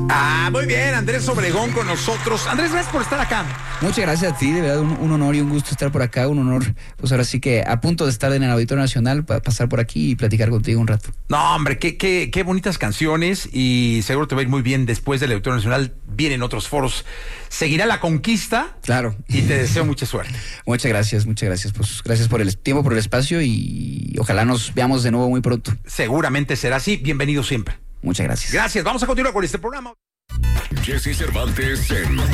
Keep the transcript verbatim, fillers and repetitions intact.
Ah, muy bien, Andrés Obregón con nosotros. Andrés, gracias por estar acá. Muchas gracias a ti, de verdad, un, un honor y un gusto estar por acá, un honor, pues ahora sí que a punto de estar en el Auditorio Nacional para pasar por aquí y platicar contigo un rato. No, hombre, qué, qué, qué bonitas canciones y seguro te va a ir muy bien después del Auditorio Nacional. Vienen otros foros. Seguirá la conquista. Claro. Y te deseo mucha suerte. Muchas gracias, muchas gracias. Pues gracias por el tiempo, por el espacio y ojalá nos veamos de nuevo muy pronto. Seguramente será así. Bienvenido siempre. Muchas gracias. Gracias. Vamos a continuar con este programa. Jesse Cervantes en